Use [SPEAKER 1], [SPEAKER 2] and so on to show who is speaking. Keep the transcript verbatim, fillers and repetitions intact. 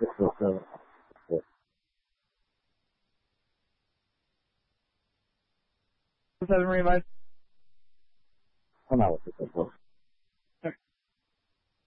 [SPEAKER 1] Eso, eso, eso.
[SPEAKER 2] seven Marine Life.
[SPEAKER 1] Come out with it, of course.